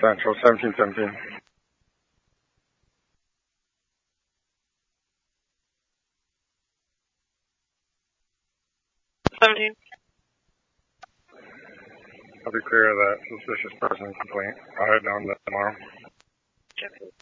Central, 1717. 17. I'll be clear of that suspicious person complaint. I'll head down tomorrow. Check.